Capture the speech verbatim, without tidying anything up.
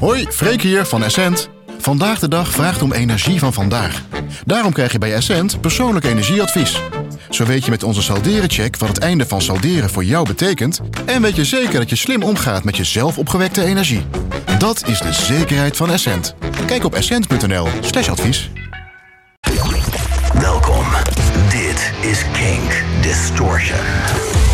Hoi, Freek hier van Essent. Vandaag de dag vraagt om energie van vandaag. Daarom krijg je bij Essent persoonlijk energieadvies. Zo weet je met onze salderencheck wat het einde van salderen voor jou betekent... en weet je zeker dat je slim omgaat met je zelf opgewekte energie. Dat is de zekerheid van Essent. Kijk op essent punt n l slash advies. Welkom. Dit is Kink Distortion.